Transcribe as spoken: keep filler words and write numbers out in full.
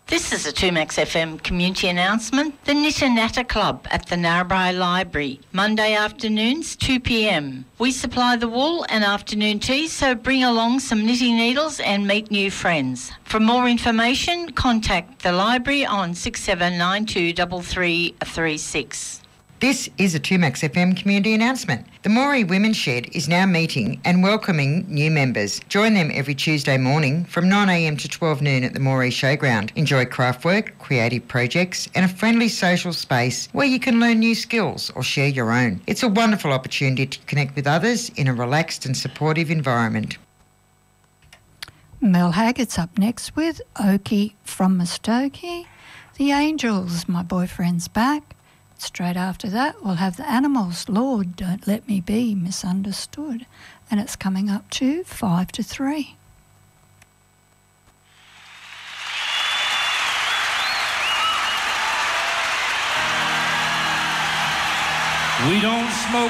This is a two Max F M community announcement. The Knitter Natter Club at the Narrabri Library, Monday afternoons, two p m. We supply the wool and afternoon tea, so bring along some knitting needles and meet new friends. For more information, contact the library on six seven nine two three three three six. This is a two Max F M community announcement. The Moree Women's Shed is now meeting and welcoming new members. Join them every Tuesday morning from nine a m to twelve noon at the Moree Showground. Enjoy craft work, creative projects and a friendly social space where you can learn new skills or share your own. It's a wonderful opportunity to connect with others in a relaxed and supportive environment. Mel Haggett's up next with Okie from Muskogee. The Angels, My Boyfriend's Back. Straight after that, we'll have the Animals, Lord, Don't Let Me Be Misunderstood. And it's coming up to five to three. We don't smoke